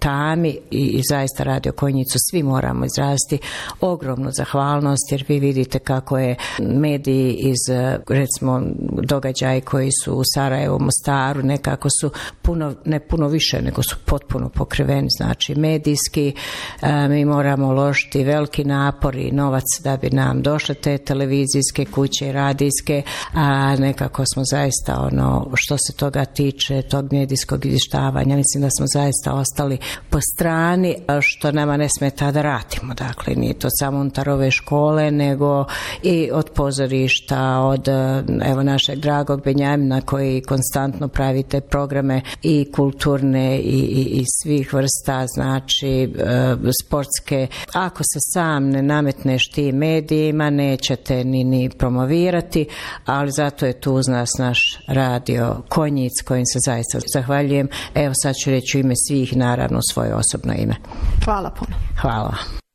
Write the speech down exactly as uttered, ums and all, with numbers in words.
tami i, i zaista Radio Konjicu svi moramo izraziti ogromnu zahvalnost, jer vi vidite kako je mediji iz, recimo, događaji koji su u Sarajevu, Mostaru, nekako su puno, ne puno više, nego su potpuno pokriveni, znači medijski. E, mi moramo uložiti veliki napor i novac da bi nam došle te televizijske kuće i radijske, a nekako smo zaista, ono, što se toga tiče, tog medijskog izvještavanja, mislim da smo zaista ostali po strani, što nama ne smeta da radimo. Dakle, nije to samo unutar ove škole, nego i od pozorišta, od, evo, našeg dragog Benjamina koji konstantno pravi te programe i kulturne i, i, i svih vrsta, znači sportske. Ako se sam ne nametneš tim medijima, nećete ni, ni promovirati, ali zato je tu uz nas naš Radio Konjic, kojim se zaista zahvaljujem. Evo, sad ću reći u ime svih, naravno svoje osobno ime. Hvala puno. Hvala.